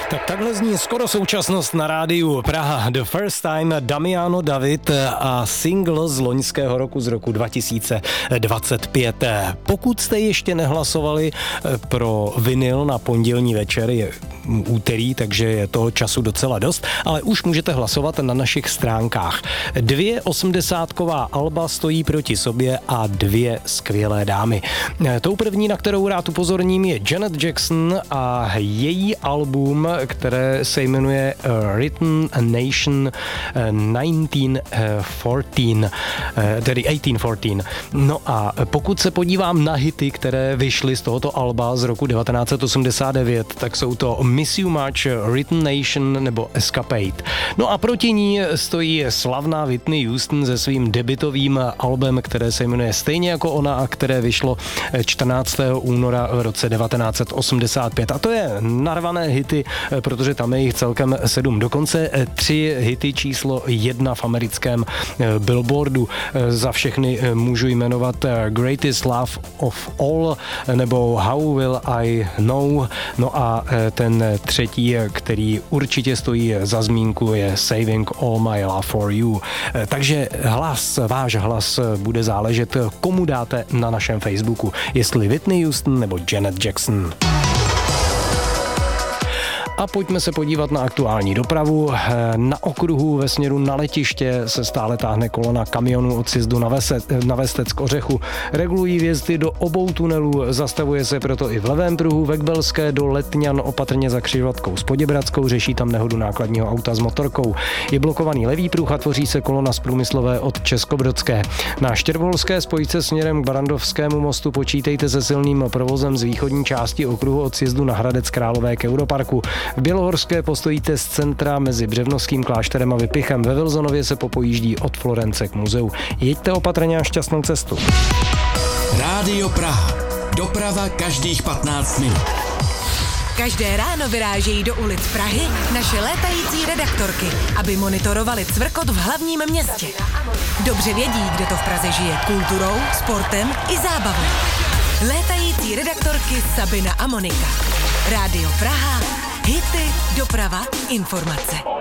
Tak takhle zní skoro současnost na rádiu Praha. The First Time, Damiano David a single z loňského roku, z roku 2025. Pokud jste ještě nehlasovali pro vinyl na pondělní večer, je úterý, takže je toho času docela dost, ale už můžete hlasovat na našich stránkách. 2 osmdesátková alba stojí proti sobě a 2 skvělé dámy. Tou první, na kterou rád upozorním, je Janet Jackson a její album, které se jmenuje Rhythm Nation 1914, tedy 1814. No a pokud se podívám na hity, které vyšly z tohoto alba z roku 1989, tak jsou to Miss You Much, Rhythm Nation nebo Escapade. No a proti ní stojí slavná Whitney Houston se svým debutovým albem, které se jmenuje stejně jako ona a které vyšlo 14. února v roce 1985. A to je narvané hity, protože tam je jich celkem 7. Dokonce 3 hity číslo 1 v americkém Billboardu. Za všechny můžu jmenovat Greatest Love of All nebo How Will I Know. No a ten třetí, který určitě stojí za zmínku, je Saving All My Love for You. Takže váš hlas bude záležet, komu dáte na našem Facebooku, jestli Whitney Houston nebo Janet Jackson. A pojďme se podívat na aktuální dopravu. Na okruhu ve směru na letiště se stále táhne kolona kamionů od sjezdu na Vestec k Ořechu. Regulují vjezdy do obou tunelů, zastavuje se proto i v levém pruhu ve Kbelské do Letňan opatrně za křižovatkou s Poděbradskou, řeší tam nehodu nákladního auta s motorkou. Je blokovaný levý pruh a tvoří se kolona z Průmyslové od Českobrodské. Na Štěrvolské spojce směrem k Barandovskému mostu počítejte se silným provozem z východní části okruhu od sjezdu na Hradec Králové k Europarku. V Bělohorské postojíte z centra mezi Břevnovským klášterem a Vypichem. Ve Vilzonově se popojíždí od Florence k muzeu. Jeďte opatrně a šťastnou cestu. Rádio Praha. Doprava každých 15 minut. Každé ráno vyrážejí do ulic Prahy naše létající redaktorky, aby monitorovali cvrkot v hlavním městě. Dobře vědí, kde to v Praze žije kulturou, sportem i zábavou. Létající redaktorky Sabina a Monika. Rádio Praha. Hity, doprava, informace.